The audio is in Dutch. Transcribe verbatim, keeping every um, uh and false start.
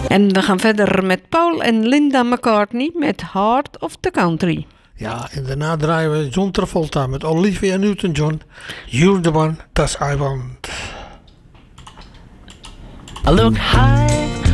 En we gaan verder met Paul en Linda McCartney met Heart of the Country. Ja, en daarna draaien we John Travolta met Olivia Newton-John. You're the one that I want. I look high